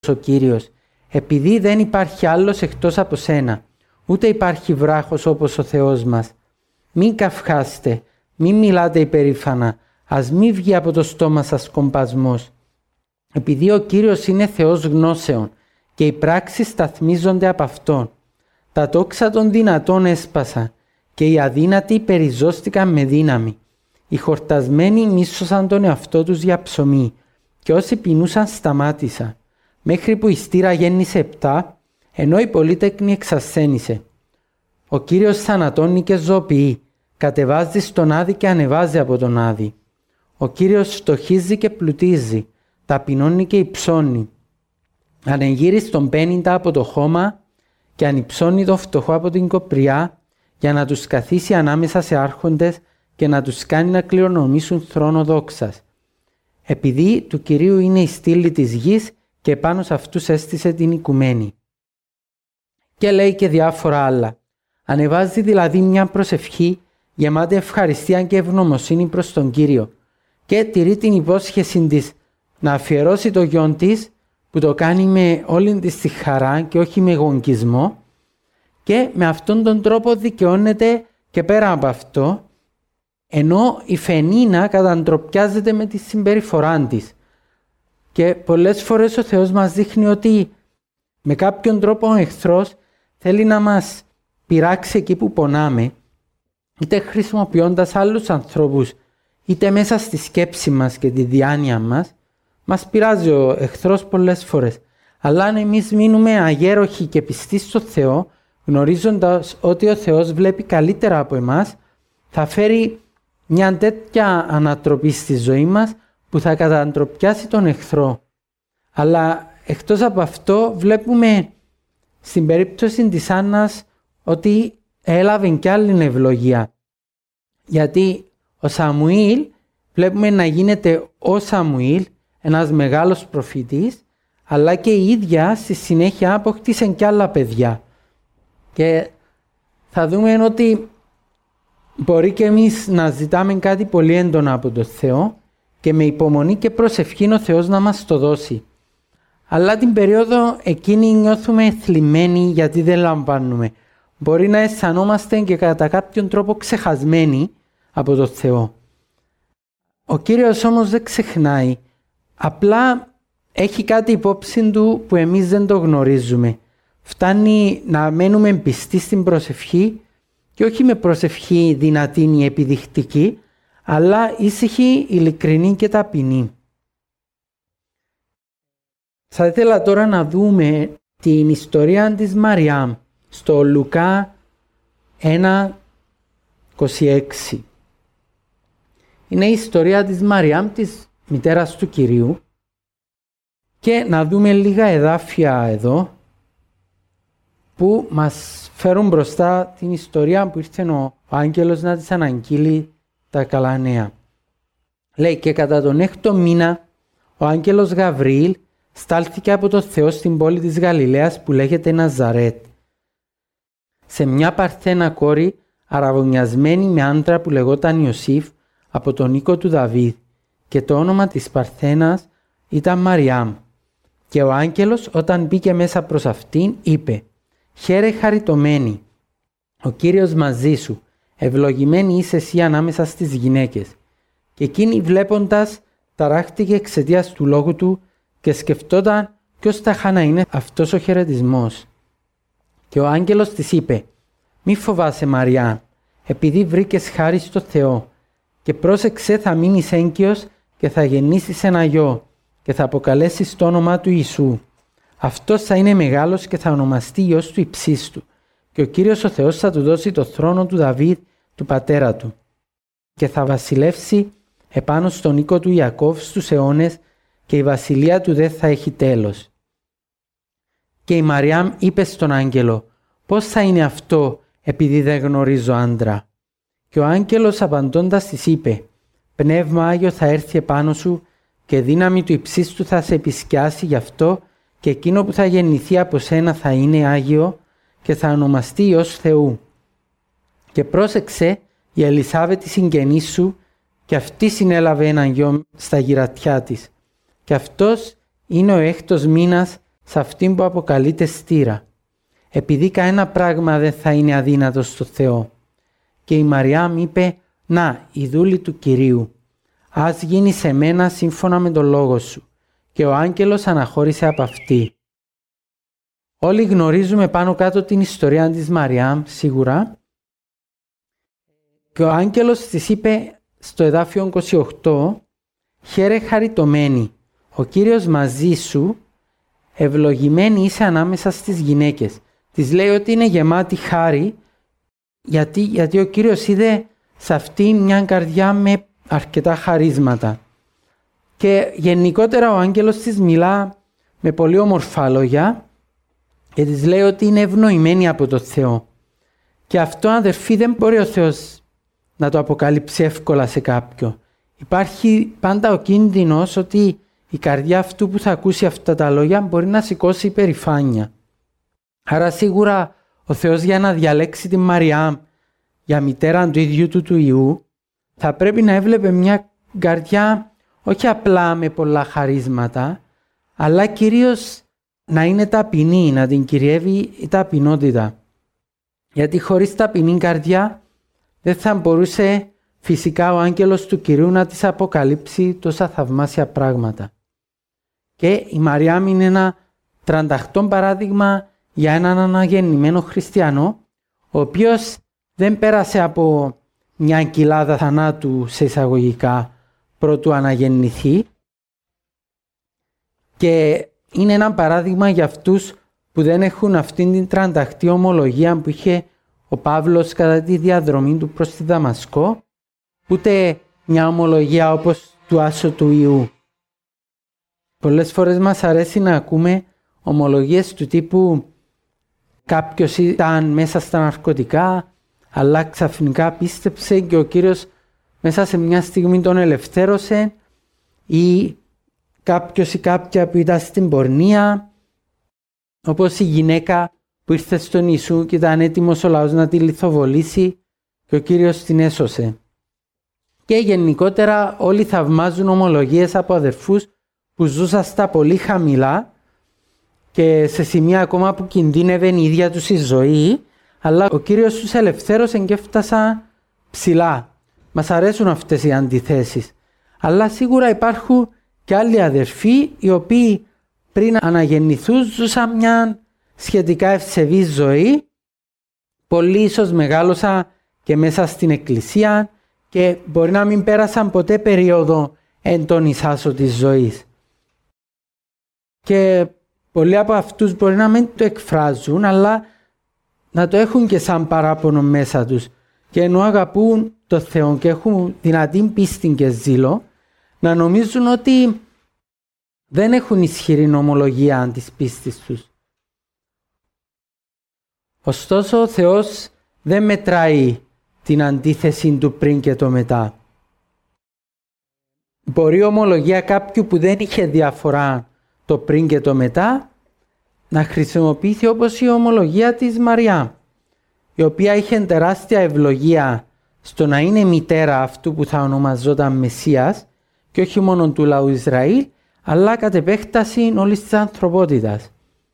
ο Κύριος, επειδή δεν υπάρχει άλλος εκτός από σένα, ούτε υπάρχει βράχος όπως ο Θεός μας. Μην καυχάστε, μην μιλάτε υπερήφανα, ας μη βγει από το στόμα σας κομπασμός. Επειδή ο Κύριος είναι Θεός γνώσεων και οι πράξεις σταθμίζονται από Αυτόν. Τα τόξα των δυνατών έσπασαν και οι αδύνατοι περιζώστηκαν με δύναμη. Οι χορτασμένοι μίσωσαν τον εαυτό τους για ψωμί και όσοι πεινούσαν σταμάτησαν, μέχρι που η στήρα γέννησε 7, ενώ η πολύτεκνη εξασθένησε. Ο Κύριος θανατώνει και ζωοποιεί, κατεβάζει στον Άδη και ανεβάζει από τον Άδη. Ο Κύριος φτωχίζει και πλουτίζει, ταπεινώνει και υψώνει. Ανεγείρει στον 50 από το χώμα και ανυψώνει το φτωχό από την κοπριά, για να τους καθίσει ανάμεσα σε άρχοντες και να τους κάνει να κληρονομήσουν θρόνο δόξας. Επειδή του Κυρίου είναι η στήλη της γης και πάνω σε αυτούς έστησε την οικουμένη. Και λέει και διάφορα άλλα. Ανεβάζει δηλαδή μια προσευχή γεμάτη ευχαριστία και ευγνωμοσύνη προς τον Κύριο και τηρεί την υπόσχεση της να αφιερώσει το γιον της, που το κάνει με όλη της τη χαρά και όχι με γονκισμό, και με αυτόν τον τρόπο δικαιώνεται και πέρα από αυτό, ενώ η Φενίνα καταντροπιάζεται με τη συμπεριφορά της. Και πολλές φορές ο Θεός μας δείχνει ότι με κάποιον τρόπο ο εχθρός θέλει να μας πειράξει εκεί που πονάμε, είτε χρησιμοποιώντας άλλους ανθρώπους, είτε μέσα στη σκέψη μας και τη διάνοια μας. Μας πειράζει ο εχθρός πολλές φορές. Αλλά αν εμείς μείνουμε αγέροχοι και πιστοί στο Θεό, γνωρίζοντας ότι ο Θεός βλέπει καλύτερα από εμάς, θα φέρει μια τέτοια ανατροπή στη ζωή μας που θα καταντροπιάσει τον εχθρό. Αλλά εκτός από αυτό βλέπουμε στην περίπτωση της Άννας ότι έλαβε κι άλλη ευλογία. Γιατί ο Σαμουήλ βλέπουμε να γίνεται ο Σαμουήλ, ένας μεγάλος προφήτης, αλλά και η ίδια στη συνέχεια αποκτήσε κι άλλα παιδιά. Και θα δούμε ότι μπορεί και εμείς να ζητάμε κάτι πολύ έντονα από τον Θεό και με υπομονή και προσευχή ο Θεός να μας το δώσει. Αλλά την περίοδο εκείνη νιώθουμε θλιμμένοι γιατί δεν λαμβάνουμε. Μπορεί να αισθανόμαστε και κατά κάποιον τρόπο ξεχασμένοι από τον Θεό. Ο Κύριος όμως δεν ξεχνάει. Απλά έχει κάτι υπόψη του που εμείς δεν το γνωρίζουμε. Φτάνει να μένουμε πιστοί στην προσευχή και όχι με προσευχή δυνατή ή επιδεικτική, αλλά ήσυχη, ειλικρινή και ταπεινή. Θα ήθελα τώρα να δούμε την ιστορία της Μαριάμ στο Λουκά 1:26. Είναι η ιστορία της Μαριάμ, της μητέρας του Κυρίου, και να δούμε λίγα εδάφια εδώ που μας φέρουν μπροστά την ιστορία που ήρθε ο άγγελος να της αναγγείλει τα καλά νέα. Λέει, και κατά τον 6ο μήνα ο άγγελος Γαβριήλ στάλθηκε από το Θεό στην πόλη της Γαλιλαίας που λέγεται Ναζαρέτ, σε μια παρθένα κόρη αραβωνιασμένη με άντρα που λεγόταν Ιωσήφ από τον οίκο του Δαβίδ, και το όνομα της παρθένας ήταν Μαριάμ. Και ο άγγελος όταν μπήκε μέσα προς αυτήν είπε, «Χαίρε χαριτωμένη, ο Κύριος μαζί σου, ευλογημένη είσαι εσύ ανάμεσα στις γυναίκες». Και εκείνη βλέποντας ταράχτηκε εξαιτίας του λόγου του και σκεφτόταν ποιος θα να είναι αυτός ο χαιρετισμός. Και ο άγγελος της είπε, «Μη φοβάσαι Μαριάμ, επειδή βρήκες χάρη στο Θεό, και πρόσεξε, θα μείνεις έγκυος και θα γεννήσεις ένα γιο και θα αποκαλέσεις το όνομα του Ιησού. Αυτός θα είναι μεγάλος και θα ονομαστεί Υιός του Υψίστου, και ο Κύριος ο Θεός θα του δώσει το θρόνο του Δαβίδ του πατέρα του και θα βασιλεύσει επάνω στον οίκο του Ιακώβ στους αιώνες και η βασιλεία του δεν θα έχει τέλος». Και η Μαριάμ είπε στον άγγελο, «Πώς θα είναι αυτό επειδή δεν γνωρίζω άντρα?» Και ο άγγελος απαντώντας της είπε, «Πνεύμα Άγιο θα έρθει επάνω σου και δύναμη του Υψίστου θα σε επισκιάσει γι' αυτό, και εκείνο που θα γεννηθεί από σένα θα είναι Άγιο και θα ονομαστεί Υιός Θεού. Και πρόσεξε, η Ελισάβετ η συγγενής σου, και αυτή συνέλαβε έναν γιο στα γυρατιά της, και αυτός είναι ο 6ος μήνας σε αυτήν που αποκαλείται στήρα, επειδή κανένα πράγμα δεν θα είναι αδύνατο στο Θεό. Και η Μαριάμ είπε, «Να, η δούλη του Κυρίου, ας γίνει σε μένα σύμφωνα με τον λόγο σου». Και ο άγγελος αναχώρησε από αυτή. Όλοι γνωρίζουμε πάνω κάτω την ιστορία της Μαριάμ, σίγουρα. Και ο άγγελος της είπε στο εδάφιο 28, «Χαίρε χαριτωμένη, ο Κύριος μαζί σου, ευλογημένη είσαι ανάμεσα στις γυναίκες». Της λέει ότι είναι γεμάτη χάρη, γιατί ο Κύριος είδε σε αυτή μια καρδιά με αρκετά χαρίσματα. Και γενικότερα ο άγγελος της μιλά με πολύ όμορφα λόγια και της λέει ότι είναι ευνοημένη από το Θεό. Και αυτό, αδερφοί, δεν μπορεί ο Θεός να το αποκαλύψει εύκολα σε κάποιον. Υπάρχει πάντα ο κίνδυνος ότι η καρδιά αυτού που θα ακούσει αυτά τα λόγια μπορεί να σηκώσει υπερηφάνεια. Άρα σίγουρα ο Θεός, για να διαλέξει την Μαριάμ για μητέρα του ίδιου του Υιού, θα πρέπει να έβλεπε μια καρδιά όχι απλά με πολλά χαρίσματα, αλλά κυρίως να είναι ταπεινή, να την κυριεύει η ταπεινότητα. Γιατί χωρίς ταπεινή καρδιά δεν θα μπορούσε φυσικά ο άγγελος του Κυρίου να της αποκαλύψει τόσα θαυμάσια πράγματα. Και η Μαριάμ είναι ένα τρανταχτό παράδειγμα για έναν αναγεννημένο χριστιανό, ο οποίος δεν πέρασε από μια κοιλάδα θανάτου σε εισαγωγικά προτού αναγεννηθεί, και είναι ένα παράδειγμα για αυτούς που δεν έχουν αυτήν την τρανταχτή ομολογία που είχε ο Παύλος κατά τη διαδρομή του προς τη Δαμασκό, ούτε μια ομολογία όπως του Άσου του Ιού. Πολλές φορές μας αρέσει να ακούμε ομολογίες του τύπου κάποιος ήταν μέσα στα ναρκωτικά, αλλά ξαφνικά πίστεψε και ο Κύριος μέσα σε μια στιγμή τον ελευθέρωσε, ή κάποιος ή κάποια που ήταν στην πορνεία, όπως η γυναίκα που ήρθε στον Ιησού και ήταν έτοιμος ο λαός να τη λιθοβολήσει και ο Κύριος την έσωσε. Και γενικότερα όλοι θαυμάζουν ομολογίες από αδερφούς που ζούσαν στα πολύ χαμηλά και σε σημεία ακόμα που κινδύνευε η ίδια τους η ζωή, αλλά ο Κύριος τους ελευθέρωσε και έφτασαν ψηλά. Μας αρέσουν αυτές οι αντιθέσεις. Αλλά σίγουρα υπάρχουν και άλλοι αδερφοί οι οποίοι πριν αναγεννηθούν ζούσαν μια σχετικά ευσεβή ζωή. Πολλοί ίσως μεγάλωσαν και μέσα στην εκκλησία και μπορεί να μην πέρασαν ποτέ περίοδο έντονης άσωτης ζωής. Και πολλοί από αυτούς μπορεί να μην το εκφράζουν, αλλά να το έχουν και σαν παράπονο μέσα τους. Και ενώ αγαπούν το Θεό και έχουν δυνατή πίστη και ζήλο, να νομίζουν ότι δεν έχουν ισχυρή ομολογία της πίστης τους. Ωστόσο ο Θεός δεν μετράει την αντίθεση του πριν και το μετά. Μπορεί η ομολογία κάποιου που δεν είχε διαφορά το πριν και το μετά να χρησιμοποιηθεί όπως η ομολογία της Μαριά, η οποία είχε τεράστια ευλογία στο να είναι μητέρα αυτού που θα ονομαζόταν Μεσσίας και όχι μόνο του λαού Ισραήλ, αλλά κατ' επέκταση όλης της ανθρωπότητας.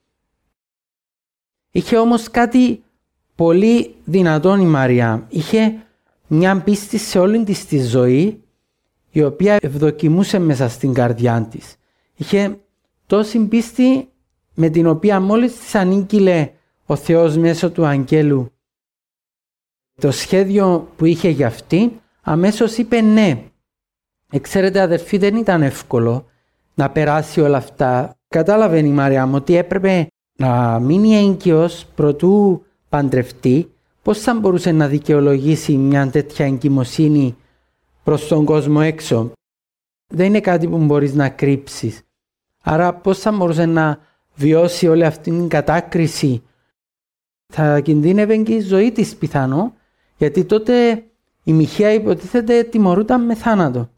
Είχε όμως κάτι πολύ δυνατόν η Μαριά. Είχε μια πίστη σε όλη της τη ζωή, η οποία ευδοκιμούσε μέσα στην καρδιά της. Είχε τόση πίστη με την οποία μόλις της ανήγγειλε ο Θεός μέσω του αγγέλου το σχέδιο που είχε για αυτή, αμέσως είπε ναι. Ξέρετε αδερφοί, δεν ήταν εύκολο να περάσει όλα αυτά. Κατάλαβε η Μαριά μου ότι έπρεπε να μείνει έγκυος προτού παντρευτεί. Πώς θα μπορούσε να δικαιολογήσει μια τέτοια εγκυμοσύνη προς τον κόσμο έξω? Δεν είναι κάτι που μπορείς να κρύψεις. Άρα πώς θα μπορούσε να βιώσει όλη αυτή την κατάκριση? Θα κινδύνευε και η ζωή της πιθανό, γιατί τότε η Μιχαία υποτίθεται τιμωρούταν με θάνατο.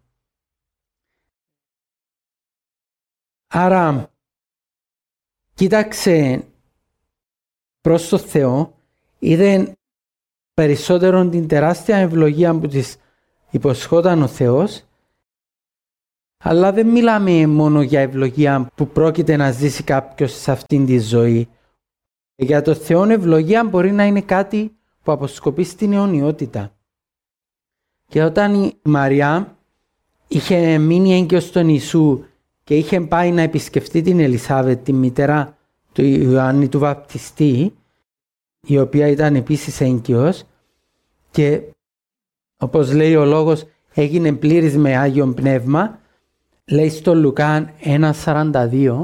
Άρα κοίταξε προς το Θεό, είδε περισσότερο την τεράστια ευλογία που της υποσχόταν ο Θεός Αλλά δεν μιλάμε μόνο για ευλογία που πρόκειται να ζήσει κάποιος σε αυτήν τη ζωή. Για το Θεό ευλογία μπορεί να είναι κάτι που αποσκοπεί στην αιωνιότητα. Και όταν η Μαριά είχε μείνει έγκυος στον Ιησού και είχε πάει να επισκεφτεί την Ελισάβετ, τη μητέρα του Ιωάννη του Βαπτιστή, η οποία ήταν επίσης έγκυος, και όπως λέει ο λόγος έγινε πλήρης με Άγιον Πνεύμα, λέει στο Λουκά 1:42,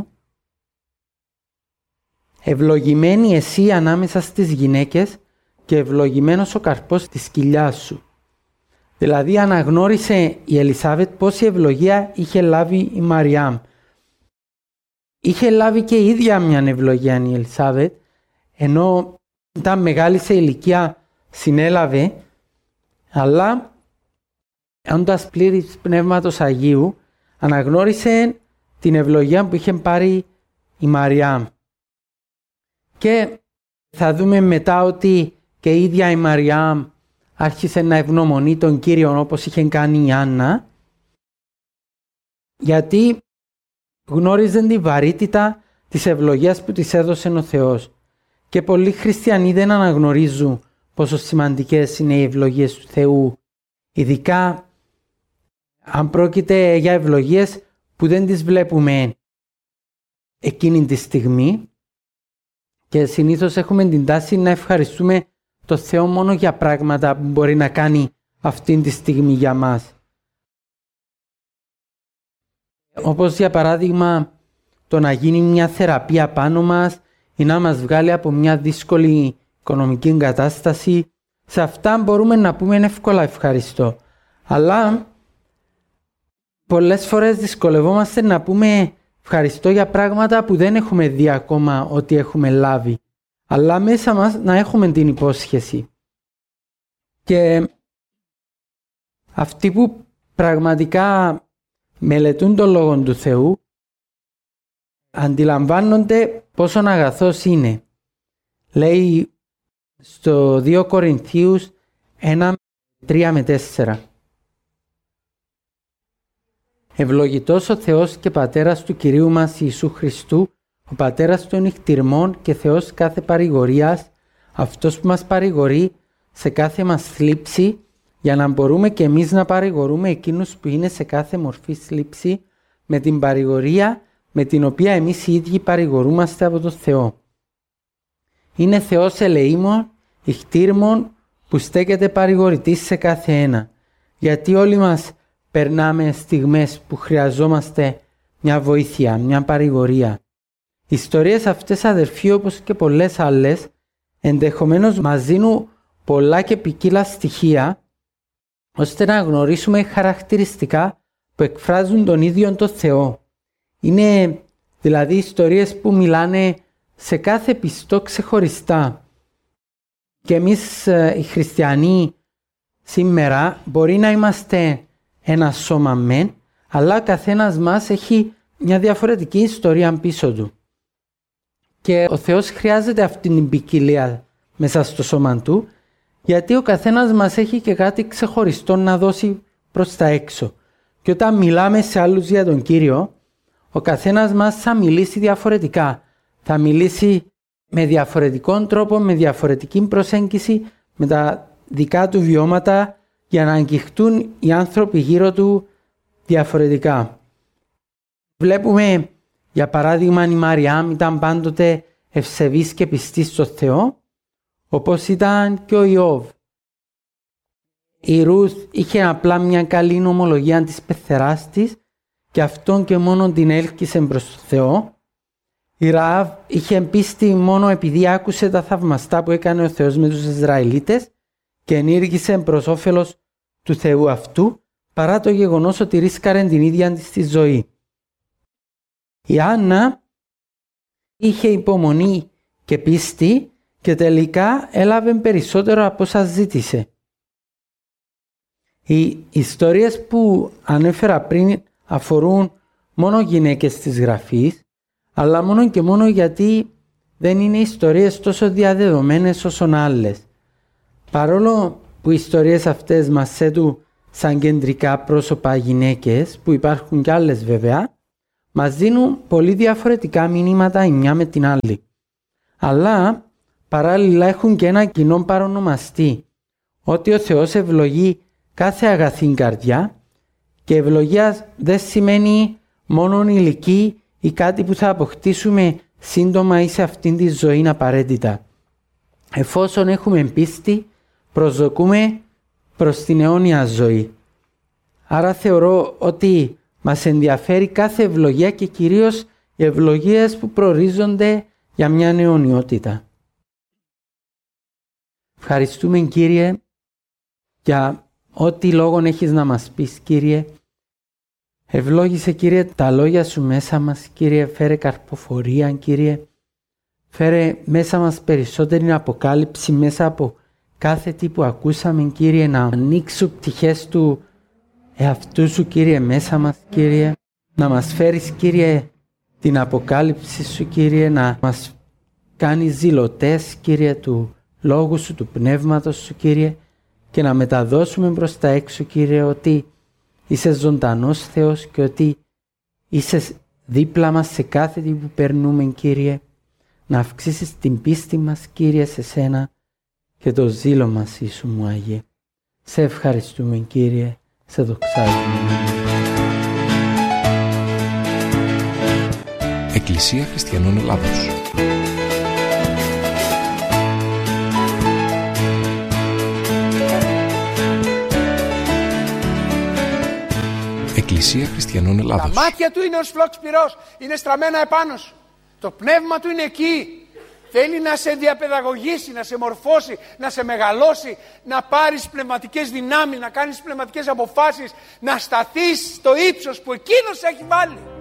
«Ευλογημένη εσύ ανάμεσα στις γυναίκες και ευλογημένος ο καρπός της κοιλιάς σου». Δηλαδή αναγνώρισε η Ελισάβετ πόση ευλογία είχε λάβει η Μαριάμ. Είχε λάβει και η ίδια μια ευλογία η Ελισάβετ, ενώ ήταν μεγάλη σε ηλικία συνέλαβε, αλλά όντας πλήρης Πνεύματος Αγίου αναγνώρισε την ευλογία που είχε πάρει η Μαριάμ. Και θα δούμε μετά ότι και η ίδια η Μαριάμ άρχισε να ευγνωμονεί τον Κύριον όπως είχε κάνει η Άννα, γιατί γνώριζε τη βαρύτητα της ευλογίας που της έδωσε ο Θεός. Και πολλοί χριστιανοί δεν αναγνωρίζουν πόσο σημαντικές είναι οι ευλογίες του Θεού, ειδικά αν πρόκειται για ευλογίες που δεν τις βλέπουμε εκείνη τη στιγμή, και συνήθως έχουμε την τάση να ευχαριστούμε το Θεό μόνο για πράγματα που μπορεί να κάνει αυτή τη στιγμή για μας. Όπως για παράδειγμα το να γίνει μια θεραπεία πάνω μας ή να μας βγάλει από μια δύσκολη οικονομική κατάσταση. Σε αυτά μπορούμε να πούμε εύκολα ευχαριστώ. Αλλά πολλές φορές δυσκολευόμαστε να πούμε ευχαριστώ για πράγματα που δεν έχουμε δει ακόμα ότι έχουμε λάβει. Αλλά μέσα μας να έχουμε την υπόσχεση. Και αυτοί που πραγματικά μελετούν τον Λόγο του Θεού αντιλαμβάνονται πόσο αγαθός είναι. Λέει στο 2 Κορινθίους 1:3-4. Ευλογητός ο Θεός και Πατέρας του Κυρίου μας Ιησού Χριστού, ο Πατέρας των νυχτηρμών και Θεός κάθε παρηγορίας, αυτός που μας παρηγορεί σε κάθε μας θλίψη, για να μπορούμε και εμείς να παρηγορούμε εκείνους που είναι σε κάθε μορφή θλίψη, με την παρηγορία με την οποία εμείς οι ίδιοι παρηγορούμαστε από τον Θεό. Είναι Θεός ελεήμων, ηχτήρμων, που στέκεται παρηγορητής σε κάθε ένα, γιατί όλοι μας περνάμε στιγμές που χρειαζόμαστε μια βοήθεια, μια παρηγορία. Οι ιστορίες αυτές, αδερφοί, όπως και πολλές άλλες, ενδεχομένως μας δίνουν πολλά και ποικίλα στοιχεία, ώστε να γνωρίσουμε χαρακτηριστικά που εκφράζουν τον ίδιο τον Θεό. Είναι δηλαδή ιστορίες που μιλάνε σε κάθε πιστό ξεχωριστά. Και εμείς οι χριστιανοί σήμερα μπορεί να είμαστε ένα σώμα μεν, αλλά καθένας μας έχει μια διαφορετική ιστορία πίσω του. Και ο Θεός χρειάζεται αυτή την ποικιλία μέσα στο σώμα του, γιατί ο καθένας μας έχει και κάτι ξεχωριστό να δώσει προς τα έξω. Και όταν μιλάμε σε άλλους για τον Κύριο, ο καθένας μας θα μιλήσει διαφορετικά. Θα μιλήσει με διαφορετικό τρόπο, με διαφορετική προσέγγιση, με τα δικά του βιώματα, για να αγγιχτούν οι άνθρωποι γύρω του διαφορετικά. Βλέπουμε, για παράδειγμα, η Μαριάμ ήταν πάντοτε ευσεβής και πιστή στο Θεό, όπως ήταν και ο Ιώβ. Η Ρούθ είχε απλά μια καλή ομολογία της πεθεράς της και αυτόν και μόνο την έλκυσε προς τον Θεό. Η Ραάβ είχε πίστη μόνο επειδή άκουσε τα θαυμαστά που έκανε ο Θεός με τους Ισραηλίτες και ενήργησε προς όφελος του Θεού αυτού, παρά το γεγονός ότι ρίσκαρε την ίδια της τη ζωή. Η Άννα είχε υπομονή και πίστη και τελικά έλαβε περισσότερο από όσα ζήτησε. Οι ιστορίες που ανέφερα πριν αφορούν μόνο γυναίκες της Γραφής, αλλά μόνο και μόνο γιατί δεν είναι ιστορίες τόσο διαδεδομένες όσο άλλες. Παρόλο που οι ιστορίες αυτές μας θέτουν σαν κεντρικά πρόσωπα γυναίκες, που υπάρχουν κι άλλες βέβαια, μας δίνουν πολύ διαφορετικά μηνύματα η μια με την άλλη. Αλλά παράλληλα έχουν και ένα κοινό παρονομαστή, ότι ο Θεός ευλογεί κάθε αγαθή καρδιά, και ευλογία δεν σημαίνει μόνο ηλική ή κάτι που θα αποκτήσουμε σύντομα ή σε αυτήν τη ζωή απαραίτητα. Εφόσον έχουμε πίστη, προσδοκούμε προς την αιώνια ζωή. Άρα θεωρώ ότι μας ενδιαφέρει κάθε ευλογία και κυρίως οι ευλογίες που προορίζονται για μια αιωνιότητα. Ευχαριστούμε, Κύριε, για ό,τι λόγον έχεις να μας πεις, Κύριε. Ευλόγησε, Κύριε, τα λόγια Σου μέσα μας, Κύριε. Φέρε καρποφορία, Κύριε. Φέρε μέσα μας περισσότερη αποκάλυψη μέσα από κάθε τι που ακούσαμε, Κύριε, να ανοίξουν πτυχές του εαυτού Σου, Κύριε, μέσα μας, Κύριε. Να μας φέρεις, Κύριε, την αποκάλυψη Σου, Κύριε, να μας κάνεις ζηλωτές, Κύριε, του Λόγου Σου, του Πνεύματος Σου, Κύριε, και να μεταδώσουμε προς τα έξω, Κύριε, ότι είσαι ζωντανός Θεός και ότι είσαι δίπλα μας σε κάθε τι που περνούμε, Κύριε. Να αυξήσεις την πίστη μας, Κύριε, σε Σένα και το ζήλο μας, Ιησού μου Άγιε. Σε ευχαριστούμε, Κύριε, σε δοξάζουμε. Εκκλησία Χριστιανών Ελλάδος. Εκκλησία Χριστιανών Ελλάδος. Τα μάτια του είναι ως φλόξ πυρός, είναι στραμμένα επάνω σου. Το πνεύμα του είναι εκεί. Θέλει να σε διαπαιδαγωγήσει, να σε μορφώσει, να σε μεγαλώσει, να πάρεις πνευματικές δυνάμεις, να κάνεις πνευματικές αποφάσεις, να σταθείς στο ύψος που εκείνος έχει βάλει.